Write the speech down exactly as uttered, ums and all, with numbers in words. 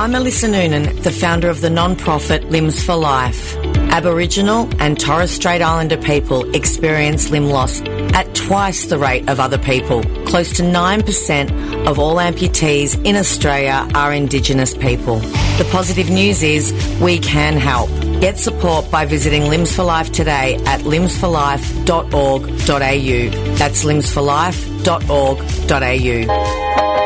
I'm Alyssa Noonan, the founder of the non-profit Limbs for Life. Aboriginal and Torres Strait Islander people experience limb loss at twice the rate of other people. Close to nine percent of all amputees in Australia are Indigenous people. The positive news is we can help. Get support by visiting Limbs for Life today at limbs for life dot org dot a u. That's limbs for life dot org dot a u.